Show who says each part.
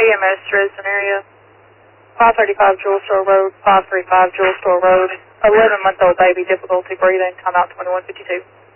Speaker 1: EMS Dresden area. 535 Jewel Store Road, 535 Jewel Store Road. 11-month-old baby, difficulty breathing, timeout 2152.